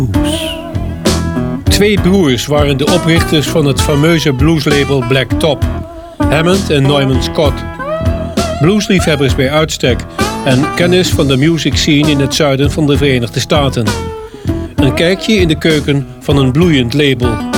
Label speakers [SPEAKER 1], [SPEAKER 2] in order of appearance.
[SPEAKER 1] Twee broers waren de oprichters van het fameuze blueslabel Black Top, Hammond en Neumann Scott. Bluesliefhebbers bij uitstek en kennis van de music scene in het zuiden van de Verenigde Staten. Een kijkje in de keuken van een bloeiend label.